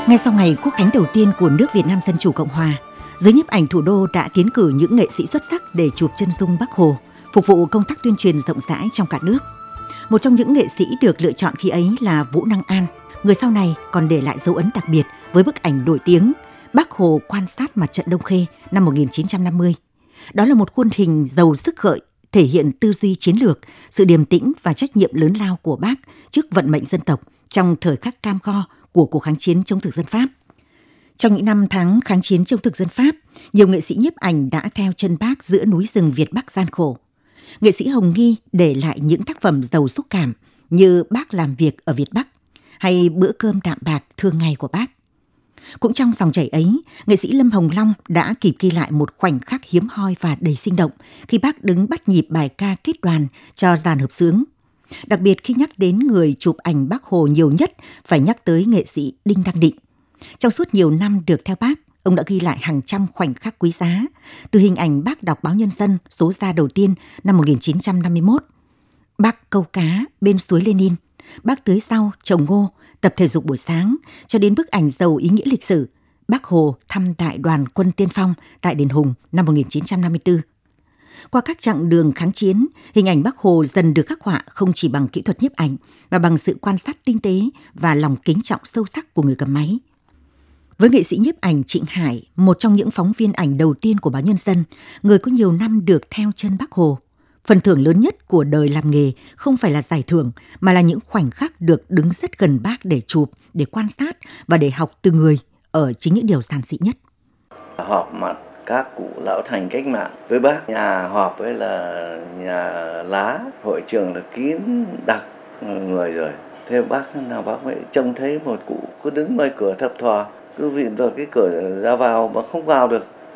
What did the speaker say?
Ngay sau ngày quốc khánh đầu tiên của nước Việt Nam Dân Chủ Cộng Hòa, giới nhiếp ảnh thủ đô đã tiến cử những nghệ sĩ xuất sắc để chụp chân dung Bác Hồ, phục vụ công tác tuyên truyền rộng rãi trong cả nước. Một trong những nghệ sĩ được lựa chọn khi ấy là Vũ Năng An, người sau này còn để lại dấu ấn đặc biệt với bức ảnh nổi tiếng Bác Hồ quan sát mặt trận Đông Khê năm 1950. Đó là một khuôn hình giàu sức gợi, thể hiện tư duy chiến lược, sự điềm tĩnh và trách nhiệm lớn lao của Bác trước vận mệnh dân tộc trong thời khắc cam go của cuộc kháng chiến chống thực dân Pháp. Trong những năm tháng kháng chiến chống thực dân Pháp, nhiều nghệ sĩ nhiếp ảnh đã theo chân Bác giữa núi rừng Việt Bắc gian khổ. Nghệ sĩ Hồng Nghi để lại những tác phẩm giàu xúc cảm như Bác làm việc ở Việt Bắc hay Bữa cơm đạm bạc thường ngày của Bác. Cũng trong dòng chảy ấy, nghệ sĩ Lâm Hồng Long đã kịp ghi lại một khoảnh khắc hiếm hoi và đầy sinh động khi Bác đứng bắt nhịp bài ca kết đoàn cho dàn hợp xướng. Đặc biệt khi nhắc đến người chụp ảnh Bác Hồ nhiều nhất, phải nhắc tới nghệ sĩ Đinh Đăng Định. Trong suốt nhiều năm được theo Bác, ông đã ghi lại hàng trăm khoảnh khắc quý giá, từ hình ảnh Bác đọc báo Nhân dân số ra đầu tiên năm 1951, Bác câu cá bên suối Lenin, Bác tưới rau, trồng ngô, tập thể dục buổi sáng, cho đến bức ảnh giàu ý nghĩa lịch sử, Bác Hồ thăm đại đoàn quân tiên phong tại Đền Hùng năm 1954. Qua các chặng đường kháng chiến, hình ảnh Bác Hồ dần được khắc họa không chỉ bằng kỹ thuật nhiếp ảnh mà bằng sự quan sát tinh tế và lòng kính trọng sâu sắc của người cầm máy. Với nghệ sĩ nhiếp ảnh Trịnh Hải, một trong những phóng viên ảnh đầu tiên của báo Nhân dân, người có nhiều năm được theo chân Bác Hồ, phần thưởng lớn nhất của đời làm nghề không phải là giải thưởng mà là những khoảnh khắc được đứng rất gần Bác để chụp, để quan sát và để học từ người ở chính những điều giản dị nhất. Họp mặt các cụ lão thành cách mạng với Bác, nhà họp với là nhà lá, hội trường là kín đặc người rồi. Thế Bác nào Bác mới trông thấy một cụ cứ đứng ngoài cửa thập thò, cứ vịn vào cái cửa ra vào mà không vào được.